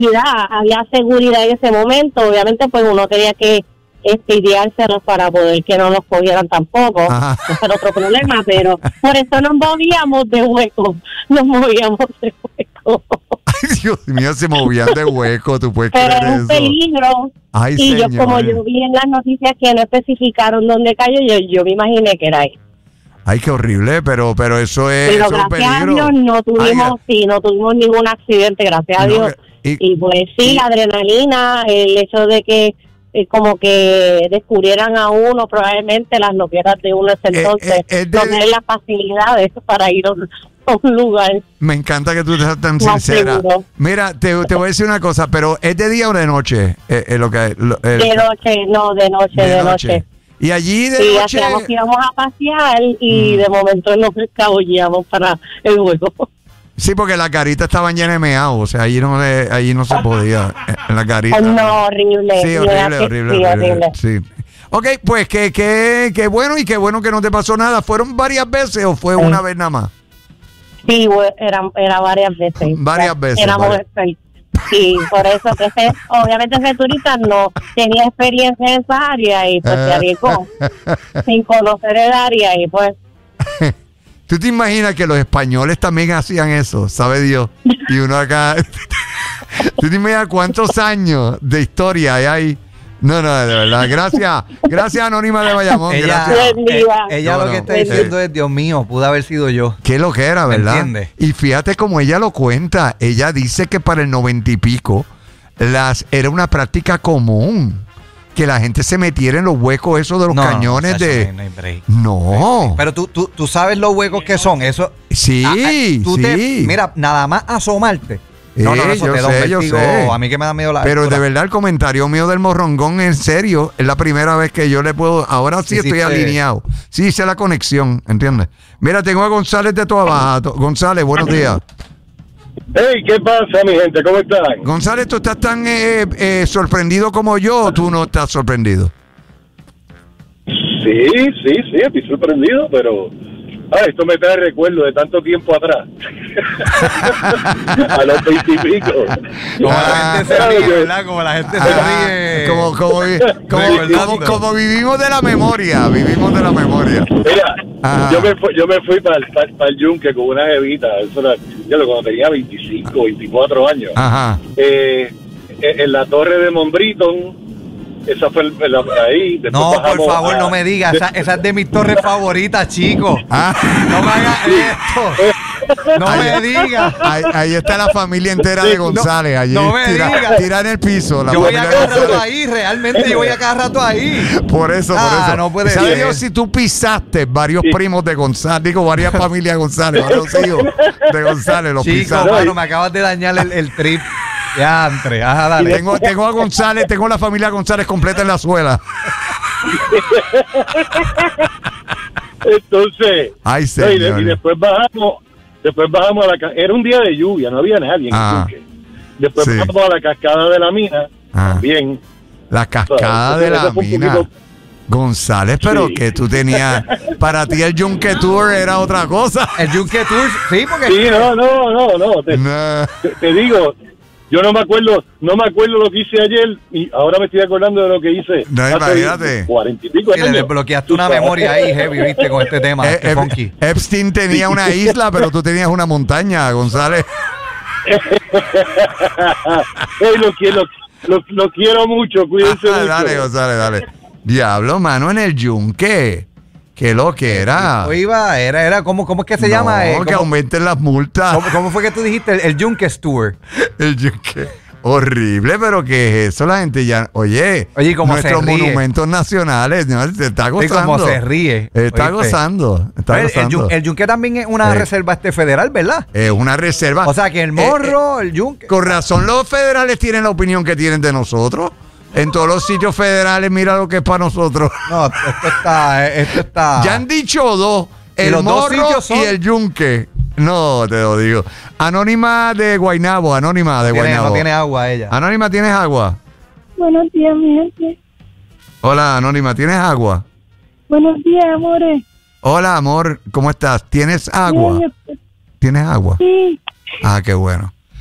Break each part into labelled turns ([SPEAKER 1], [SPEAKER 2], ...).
[SPEAKER 1] había seguridad en ese momento. Obviamente, pues uno tenía que estudiárselos para poder que no nos cogieran tampoco. Ese era otro problema, pero por eso nos movíamos de hueco.
[SPEAKER 2] Ay, Dios mío, se movían de hueco, tú puedes
[SPEAKER 1] pero
[SPEAKER 2] creer
[SPEAKER 1] es un
[SPEAKER 2] eso.
[SPEAKER 1] peligro.
[SPEAKER 2] Ay,
[SPEAKER 1] y
[SPEAKER 2] señor.
[SPEAKER 1] como yo vi en las noticias que no especificaron dónde cayó, yo me imaginé que era ahí.
[SPEAKER 2] Ay, qué horrible, pero eso es,
[SPEAKER 1] Pero
[SPEAKER 2] eso es un
[SPEAKER 1] gracias a
[SPEAKER 2] peligro.
[SPEAKER 1] Dios no tuvimos ningún accidente, gracias a Dios. Y pues sí, la adrenalina, el hecho de que como que descubrieran a uno, probablemente las loqueras de uno ese entonces, no tener las facilidades para ir a un lugar.
[SPEAKER 2] Me encanta que tú seas tan sincera.
[SPEAKER 1] Seguro.
[SPEAKER 2] Mira, te voy a decir una cosa, pero ¿es de día o de noche?
[SPEAKER 1] De noche.
[SPEAKER 2] Y allí de
[SPEAKER 1] noche.
[SPEAKER 2] hacíamos
[SPEAKER 1] que íbamos a pasear y de momento nos escabullíamos para el juego.
[SPEAKER 2] Sí, porque las caritas estaban llenas de meao, o sea, allí no se podía, en la carita.
[SPEAKER 1] No, horrible.
[SPEAKER 2] Sí, horrible. Sí. Ok, pues qué bueno y qué bueno que no te pasó nada. ¿Fueron varias veces o fue una vez nada más?
[SPEAKER 1] Sí, era varias veces.
[SPEAKER 2] Varias veces.
[SPEAKER 1] Éramos expertos. Sí, por eso que obviamente ese turista no tenía experiencia en esa área y pues se arriesgó sin conocer el área y pues...
[SPEAKER 2] ¿Tú te imaginas que los españoles también hacían eso? ¿Sabe Dios? Y uno acá... ¿Tú te imaginas cuántos años de historia hay ahí? No, de verdad. Gracias, Anónima de Bayamón.
[SPEAKER 3] Ella lo que está diciendo es, Dios mío, pudo haber sido yo.
[SPEAKER 2] Qué lo que era, ¿verdad?
[SPEAKER 3] ¿Entiendes?
[SPEAKER 2] Y fíjate cómo ella lo cuenta. Ella dice que para el 90 y pico era una práctica común que la gente se metiera en los huecos esos de los cañones de... No.
[SPEAKER 3] Pero tú sabes los huecos que son. Eso.
[SPEAKER 2] Sí,
[SPEAKER 3] mira, nada más asomarte. No, eso te da un vértigo. A mí que me da miedo la
[SPEAKER 2] Pero
[SPEAKER 3] altura.
[SPEAKER 2] de verdad el comentario mío del morrongón, en serio, es la primera vez que yo le puedo... Ahora sí estoy alineado. Sí hice la conexión, ¿entiendes? Mira, tengo a González de Toa Baja. González, buenos días.
[SPEAKER 4] Hey, ¿qué pasa, mi gente? ¿Cómo están?
[SPEAKER 2] González, ¿tú estás tan sorprendido como yo o tú no estás sorprendido?
[SPEAKER 4] Sí, estoy sorprendido, pero... esto me trae recuerdo de tanto tiempo atrás. A los 20 y pico.
[SPEAKER 3] Como la gente se ríe, ¿verdad? Como la gente se ríe.
[SPEAKER 2] Como vivimos de la memoria.
[SPEAKER 4] Mira, yo me fui para el Yunque con una jevita. Eso era, cuando tenía 25, 24 años.
[SPEAKER 2] Ajá.
[SPEAKER 4] En la torre de Monbriton. Esa fue ahí.
[SPEAKER 3] No, por favor, no me digas. Esa es de mis torres favoritas, chicos. No me hagas esto. No me digas.
[SPEAKER 2] Ahí está la familia entera de González. Allí
[SPEAKER 3] no me digas.
[SPEAKER 2] Tira en el piso.
[SPEAKER 3] Yo voy a cada rato ahí, realmente yo voy a cada rato ahí.
[SPEAKER 2] Por eso.
[SPEAKER 3] No puede
[SPEAKER 2] ¿Sabes
[SPEAKER 3] ser.
[SPEAKER 2] Dios si tú pisaste varios primos de González? Digo, varias familias de González, varios hijos de González, los pisaste.
[SPEAKER 3] Chico, mano, me acabas de dañar el trip. Ya, Andre, dale.
[SPEAKER 2] Tengo a González, tengo la familia González completa en la suela.
[SPEAKER 4] Entonces,
[SPEAKER 2] ay, señor.
[SPEAKER 4] y después bajamos a la cascada. Era un día de lluvia, no había nadie en el Yunque. Después bajamos a la cascada de la mina, también.
[SPEAKER 2] La cascada de la mina. González, pero que tú tenías, para ti el Yunque Tour era otra cosa.
[SPEAKER 3] El Yunque Tour, sí, porque...
[SPEAKER 4] Sí, no. Te digo... Yo no me acuerdo lo que hice ayer y ahora me estoy acordando de lo que hice hace 40 y pico años.
[SPEAKER 3] Le desbloqueaste una memoria ahí heavy, viste, con este tema. Funky.
[SPEAKER 2] Epstein tenía una isla, pero tú tenías una montaña, González.
[SPEAKER 4] Hey, lo quiero mucho, cuídense mucho.
[SPEAKER 2] Dale, González, dale. Diablo, mano, en el Yunque. ¿Qué lo que era?
[SPEAKER 3] Era ¿cómo es que se llama?
[SPEAKER 2] Que aumenten las multas.
[SPEAKER 3] ¿Cómo fue que tú dijiste? El Yunque Tour.
[SPEAKER 2] El Yunque. Horrible, pero ¿qué es eso? La gente ya... Oye
[SPEAKER 3] como
[SPEAKER 2] nuestros monumentos nacionales, ¿no? Se está gozando.
[SPEAKER 3] Sí, como se ríe.
[SPEAKER 2] Está gozando.
[SPEAKER 3] El Yunque también es una reserva federal, ¿verdad?
[SPEAKER 2] Es una reserva.
[SPEAKER 3] O sea, que el Morro, el Yunque...
[SPEAKER 2] Con razón los federales tienen la opinión que tienen de nosotros. En todos los sitios federales, mira lo que es para nosotros.
[SPEAKER 3] No, esto está...
[SPEAKER 2] Ya han dicho dos. El Morro y el Yunque. No, te lo digo. Anónima de Guaynabo. No
[SPEAKER 3] tiene agua ella.
[SPEAKER 2] Anónima, ¿tienes agua?
[SPEAKER 1] Buenos días, mi gente.
[SPEAKER 2] Hola, Anónima, ¿tienes agua?
[SPEAKER 1] Buenos días, amores.
[SPEAKER 2] Hola, amor, ¿cómo estás? ¿Tienes agua?
[SPEAKER 1] Bien.
[SPEAKER 2] ¿Tienes agua?
[SPEAKER 1] Sí.
[SPEAKER 2] Qué bueno.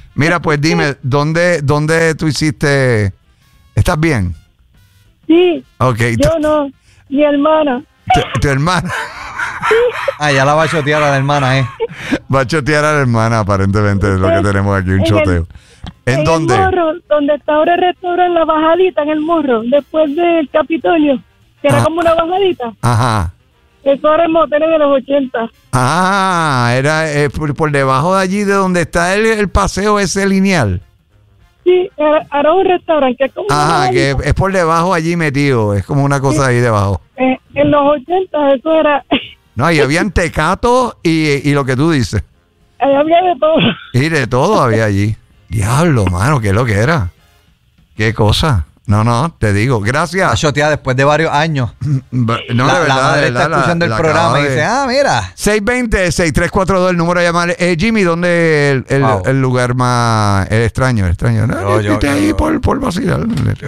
[SPEAKER 2] Mira, pues dime, ¿dónde tú hiciste? ¿Estás bien?
[SPEAKER 5] Sí.
[SPEAKER 2] Okay.
[SPEAKER 5] Yo no, mi hermana.
[SPEAKER 2] ¿Tu hermana?
[SPEAKER 3] Ah, ya la va a chotear a la hermana,
[SPEAKER 2] Va a chotear a la hermana, aparentemente, es lo que tenemos aquí, un choteo. ¿En dónde?
[SPEAKER 5] En el Morro, donde está ahora el restaurante, la bajadita en el Morro, después del Capitolio, que era como una bajadita.
[SPEAKER 2] Ajá.
[SPEAKER 5] Eso era el motel de los 80.
[SPEAKER 2] Ah, era por debajo de allí, de donde está el paseo ese lineal.
[SPEAKER 5] Sí, era un restaurante que es como
[SPEAKER 2] ajá, que es por debajo allí metido, es como una cosa ahí debajo.
[SPEAKER 5] En los 80 eso era...
[SPEAKER 2] No, ahí habían tecatos y lo que tú dices.
[SPEAKER 5] Ahí había de todo.
[SPEAKER 2] Y de todo había allí. Diablo, mano, ¿qué es lo que era? ¿Qué cosa? No, te digo, gracias.
[SPEAKER 3] La choteada después de varios años.
[SPEAKER 2] No,
[SPEAKER 3] la madre está escuchando el programa y dice, mira.
[SPEAKER 2] 620-6342, el número de llamar. Jimmy, ¿dónde el lugar más extraño? No, yo ahí por vacilar.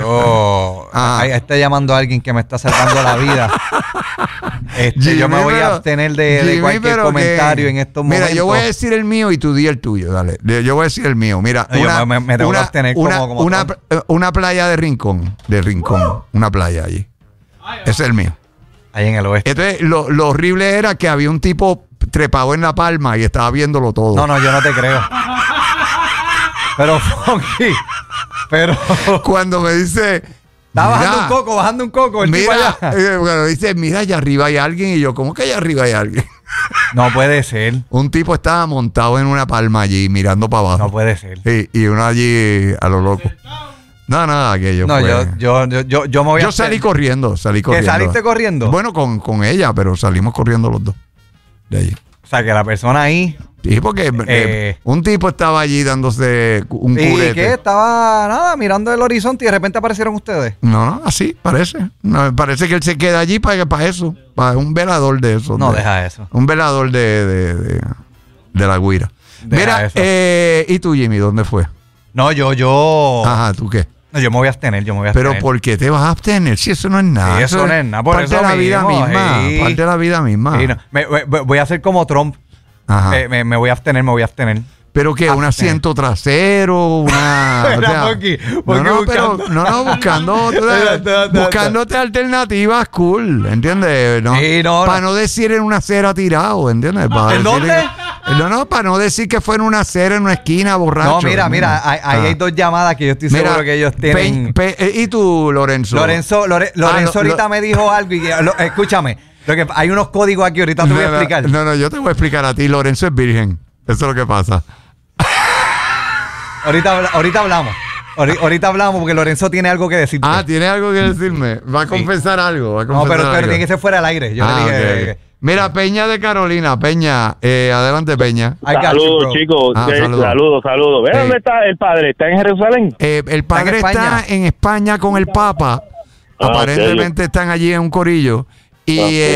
[SPEAKER 3] Ahí está llamando a alguien que me está salvando la vida. Jimmy, yo me voy a abstener de cualquier comentario en estos momentos. Mira,
[SPEAKER 2] yo voy a decir el mío y tú di el tuyo, dale. Yo voy a decir el mío. Mira,
[SPEAKER 3] me tengo que abstener como
[SPEAKER 2] una playa de Rincón. Una playa allí. Ese es el mío.
[SPEAKER 3] Ahí en el oeste.
[SPEAKER 2] Entonces, lo horrible era que había un tipo trepado en la palma y estaba viéndolo todo.
[SPEAKER 3] No, yo no te creo. Pero, Funky,
[SPEAKER 2] cuando me dice...
[SPEAKER 3] Está bajando un coco, el
[SPEAKER 2] mira,
[SPEAKER 3] tipo allá.
[SPEAKER 2] Bueno, dice, mira, allá arriba hay alguien. Y yo, ¿cómo que allá arriba hay alguien?
[SPEAKER 3] No puede ser.
[SPEAKER 2] Un tipo estaba montado en una palma allí, mirando para abajo.
[SPEAKER 3] No puede ser.
[SPEAKER 2] Y uno allí a lo loco. No, aquello
[SPEAKER 3] no,
[SPEAKER 2] fue...
[SPEAKER 3] yo me voy a...
[SPEAKER 2] Yo salí corriendo.
[SPEAKER 3] ¿Que saliste corriendo?
[SPEAKER 2] Bueno, con ella, pero salimos corriendo los dos de allí.
[SPEAKER 3] O sea, que la persona ahí...
[SPEAKER 2] Sí, porque un tipo estaba allí dándose un culete.
[SPEAKER 3] ¿Y qué? Estaba, mirando el horizonte y de repente aparecieron ustedes.
[SPEAKER 2] No, así parece. No, parece que él se queda allí para eso, para un velador de eso.
[SPEAKER 3] No, deja eso.
[SPEAKER 2] Un velador de la guira. Mira, ¿y tú, Jimmy, dónde fue?
[SPEAKER 3] No, yo...
[SPEAKER 2] Ajá, ¿tú qué?
[SPEAKER 3] No, yo me voy a abstener,
[SPEAKER 2] Pero ¿por qué te vas a abstener? Si eso no es nada.
[SPEAKER 3] Sí, eso no es nada. Por
[SPEAKER 2] parte
[SPEAKER 3] eso
[SPEAKER 2] de la vida misma.
[SPEAKER 3] Sí.
[SPEAKER 2] Parte de la vida misma.
[SPEAKER 3] Sí, no. Voy a hacer como Trump. Ajá. Me voy a abstener.
[SPEAKER 2] ¿Pero qué? ¿Un asiento trasero? Una... buscándote alternativas cool, ¿entiendes? ¿No? Sí, para no decir en una acera tirado, ¿entiendes?
[SPEAKER 3] ¿En dónde?
[SPEAKER 2] Para no decir que fue en una acera, en una esquina, borracho.
[SPEAKER 3] No, mira, ahí hay dos llamadas que yo estoy seguro que ellos tienen.
[SPEAKER 2] ¿Y tú, Lorenzo?
[SPEAKER 3] Lorenzo ahorita me dijo algo y escúchame, hay unos códigos aquí, ahorita te voy a explicar.
[SPEAKER 2] No, yo te voy a explicar a ti. Lorenzo es virgen. Eso es lo que pasa.
[SPEAKER 3] Ahorita hablamos. Ahorita hablamos porque Lorenzo tiene algo que decirte.
[SPEAKER 2] ¿Tiene algo que decirme? ¿Va a confesar algo?
[SPEAKER 3] No, pero tiene que ser fuera del aire. Yo le dije...
[SPEAKER 2] Okay. Mira, Peña de Carolina. Peña, adelante, Peña.
[SPEAKER 4] Saludos, chicos. Saludos. ¿Ves dónde está el padre? ¿Está en Jerusalén?
[SPEAKER 2] El padre está en España con el Papa. Aparentemente están allí en un corillo. Y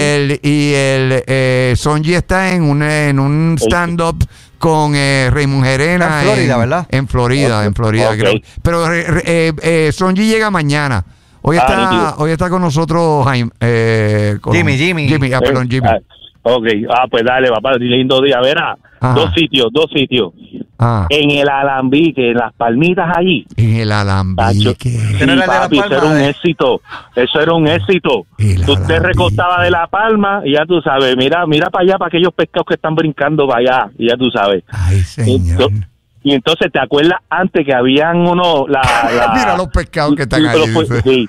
[SPEAKER 2] el Sonji está en un stand-up con Raymond Gerena.
[SPEAKER 3] En Florida, ¿verdad?
[SPEAKER 2] En Florida,
[SPEAKER 4] Okay.
[SPEAKER 2] Creo. Pero Sonji llega mañana. Hoy está con nosotros Jaime.
[SPEAKER 3] Jimmy.
[SPEAKER 2] Perdón, Jimmy.
[SPEAKER 4] Pues dale, papá, lindo día. Verá, dos sitios. En el Alambique, en las palmitas allí.
[SPEAKER 2] En el Alambique.
[SPEAKER 4] Sí, papi, eso era un éxito. Tú te recostabas de la palma y ya tú sabes, mira para allá, para aquellos pescados que están brincando para allá, y ya tú sabes.
[SPEAKER 2] Ay, señor.
[SPEAKER 4] Y entonces, ¿te acuerdas antes que habían
[SPEAKER 2] mira los pescados que están ahí.
[SPEAKER 4] Sí.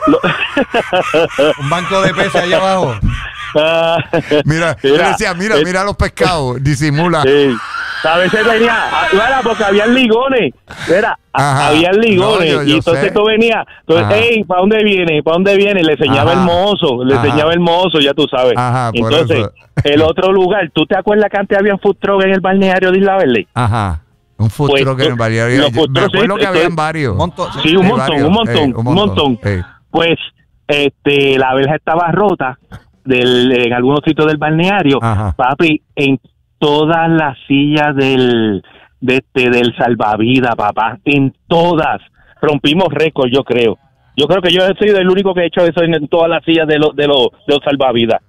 [SPEAKER 3] Un banco de peces allá abajo.
[SPEAKER 2] Mira los pescados, disimula.
[SPEAKER 4] Sí. A veces venía, porque habían ligones, habían ligones, y entonces tú venías, hey, ¿para dónde viene? Le enseñaba el mozo, ya tú sabes. Entonces, el otro lugar, ¿tú te acuerdas que antes había un food truck en el balneario de Isla Verde?
[SPEAKER 2] Ajá. Un food truck en el balneario. Me acuerdo que habían varios.
[SPEAKER 4] Sí, un montón. Pues, la verja estaba rota en algunos sitios del balneario. Papi, en todas las sillas del salvavidas, papá, en todas rompimos récord, yo creo que yo he sido el único que he hecho eso en todas las sillas de los salvavidas.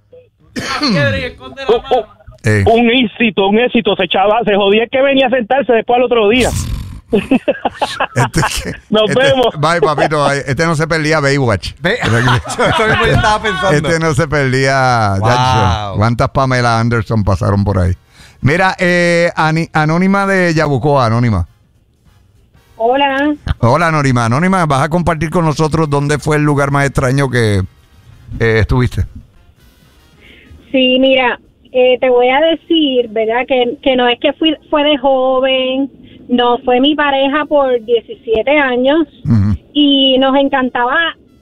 [SPEAKER 4] Un éxito, se jodía el que venía a sentarse después al otro día. Nos vemos.
[SPEAKER 2] Bye, papito. Este no se perdía Baywatch.
[SPEAKER 3] Eso mismo yo estaba pensando.
[SPEAKER 2] Este no se perdía.
[SPEAKER 3] Wow.
[SPEAKER 2] ¿Cuántas Pamela Anderson pasaron por ahí? Mira, Anónima de Yabucoa, Anónima.
[SPEAKER 1] Hola.
[SPEAKER 2] Hola, Anónima. Anónima, ¿vas a compartir con nosotros dónde fue el lugar más extraño que estuviste?
[SPEAKER 1] Sí, mira, te voy a decir, ¿verdad? Que no es que fue de joven, no, fue mi pareja por 17 años y nos encantaba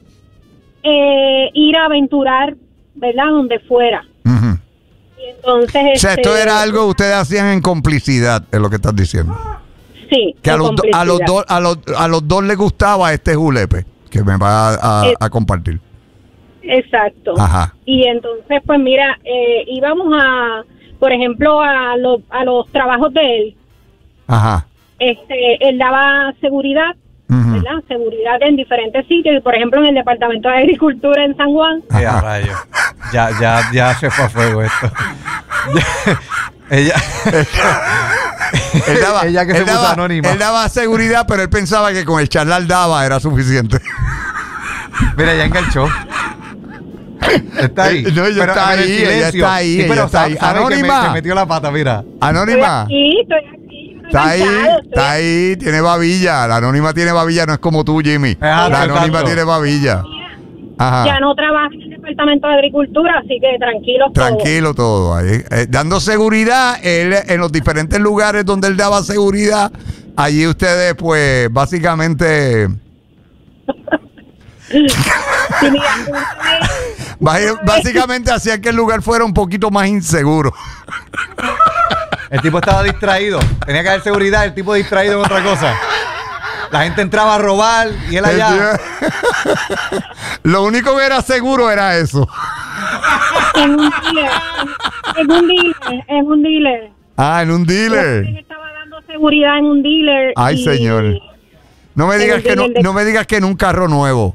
[SPEAKER 1] ir a aventurar, ¿verdad? Donde fuera. Y entonces,
[SPEAKER 2] o sea, esto era algo que ustedes hacían en complicidad, es lo que estás diciendo.
[SPEAKER 1] Sí.
[SPEAKER 2] Que a los dos les gustaba este julepe que me va a compartir.
[SPEAKER 1] Exacto.
[SPEAKER 2] Ajá.
[SPEAKER 1] Y entonces, pues mira, íbamos por ejemplo, a los trabajos de él.
[SPEAKER 2] Ajá.
[SPEAKER 1] Él daba seguridad, ¿verdad? Seguridad en diferentes sitios, y por ejemplo en el Departamento de Agricultura en San Juan.
[SPEAKER 3] A rayos. Ya se fue a fuego esto. Ella que se puso anónima.
[SPEAKER 2] Él daba seguridad, pero él pensaba que con el charlar daba era suficiente.
[SPEAKER 3] Mira, ya enganchó. Está ahí.
[SPEAKER 2] No, ella está ahí.
[SPEAKER 3] Sí, pero
[SPEAKER 2] está ahí.
[SPEAKER 3] Anónima. Se metió la pata, mira.
[SPEAKER 2] Anónima.
[SPEAKER 1] Estoy aquí.
[SPEAKER 2] Está ahí, tiene babilla. La Anónima tiene babilla, no es como tú, Jimmy. La Anónima tiene babilla. Ajá.
[SPEAKER 1] Ya no trabaja en el Departamento de Agricultura, así que
[SPEAKER 2] tranquilo todo. Ahí, dando seguridad, él en los diferentes lugares donde él daba seguridad, allí ustedes, pues, básicamente... básicamente hacía que el lugar fuera un poquito más inseguro.
[SPEAKER 3] El tipo estaba distraído. Tenía que haber seguridad, el tipo distraído en otra cosa. La gente entraba a robar y él allá.
[SPEAKER 2] Lo único que era seguro era eso.
[SPEAKER 1] En un dealer.
[SPEAKER 2] Ah, en un dealer.
[SPEAKER 1] Él estaba dando seguridad en un dealer.
[SPEAKER 2] Ay, señor. No me digas que en un carro nuevo.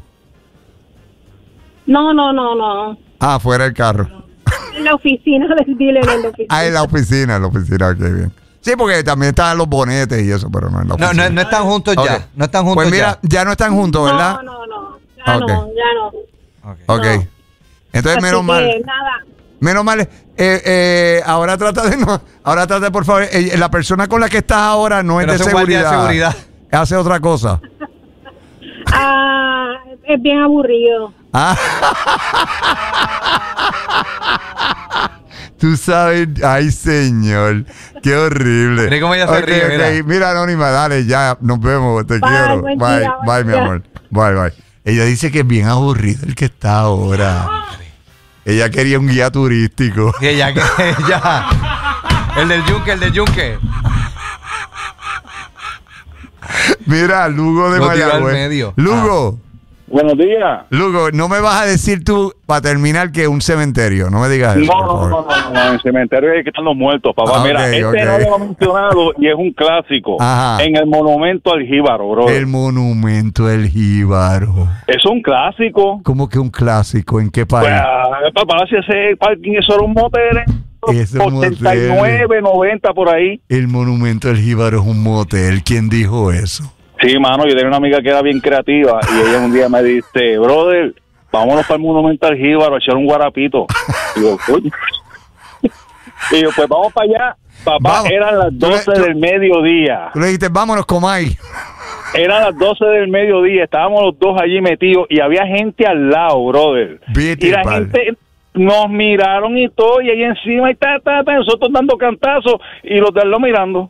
[SPEAKER 1] No.
[SPEAKER 2] Ah, fuera el carro.
[SPEAKER 1] En la oficina del dealer.
[SPEAKER 2] Ah, en la oficina, ok, bien. Sí, porque también estaban los bonetes y eso, pero no en la oficina.
[SPEAKER 3] No están juntos ya. No están juntos
[SPEAKER 2] pues mira, ya no están juntos, ¿verdad?
[SPEAKER 1] No. Ya no.
[SPEAKER 2] Ok. Entonces, menos mal.
[SPEAKER 1] Nada.
[SPEAKER 2] Menos mal. Ahora trata por favor. La persona con la que estás ahora no es de seguridad. Hace otra cosa.
[SPEAKER 1] Es bien aburrido.
[SPEAKER 2] Tú sabes, ay señor, qué horrible.
[SPEAKER 3] Mira cómo ella se ríe,
[SPEAKER 2] mira, Anónima, dale, ya, nos vemos, te quiero. Bye, mi amor. Bye. Ella dice que es bien aburrido el que está ahora. Ella quería un guía turístico.
[SPEAKER 3] Y ella. El del yunque.
[SPEAKER 2] Mira, Lugo de Mayagüez. Lugo.
[SPEAKER 4] Buenos días.
[SPEAKER 2] Lugo, no me vas a decir tú, para terminar, que un cementerio. No me digas eso.
[SPEAKER 4] No. En el cementerio hay que están los muertos, papá. Mira, no lo hemos mencionado y es un clásico.
[SPEAKER 2] Ajá.
[SPEAKER 4] En el Monumento al Jíbaro, bro.
[SPEAKER 2] El Monumento al Jíbaro.
[SPEAKER 4] Es un clásico.
[SPEAKER 2] ¿Cómo que un clásico? ¿En qué país?
[SPEAKER 4] Pues, papá, si ese parking, eso era un motel. 89, 90 por ahí.
[SPEAKER 2] El Monumento al Jíbaro es un motel. ¿Quién dijo eso?
[SPEAKER 4] Sí, mano, yo tenía una amiga que era bien creativa y ella un día me dice, brother, vámonos para el Monumento al Jíbaro a echar un guarapito. Y yo, pues vamos para allá. Papá, vamos. Eran las 12 del mediodía.
[SPEAKER 2] Tú le dijiste, vámonos, Comay.
[SPEAKER 4] Eran las 12 del mediodía, estábamos los dos allí metidos y había gente al lado, brother. Y la gente nos miraron y todo, y ahí encima, y nosotros dando cantazos y los de al lado mirando.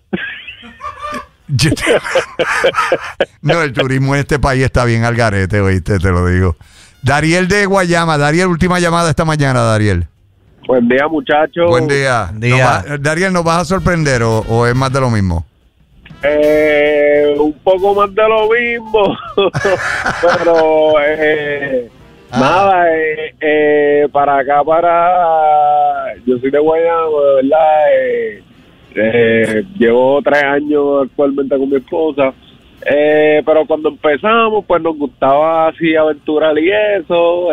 [SPEAKER 2] No, el turismo en este país está bien al garete, oíste, te lo digo. Dariel de Guayama. Dariel, última llamada esta mañana, Dariel.
[SPEAKER 4] Buen día, muchachos.
[SPEAKER 2] Buen día. Dariel, ¿nos vas a sorprender o es más de lo mismo?
[SPEAKER 4] Un poco más de lo mismo. Pero nada, para acá, yo soy de Guayama, de verdad. Llevo 3 años actualmente con mi esposa, pero cuando empezamos pues nos gustaba así aventurar y eso,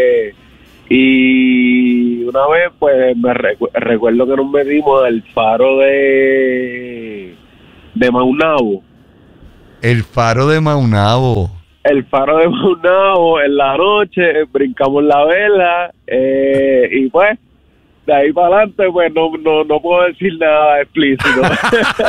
[SPEAKER 4] y una vez pues recuerdo que nos metimos al faro de Maunabo.
[SPEAKER 2] El faro de Maunabo.
[SPEAKER 6] El faro de Maunabo, en la noche, brincamos la vela, y pues, de ahí para adelante, pues no puedo decir nada explícito.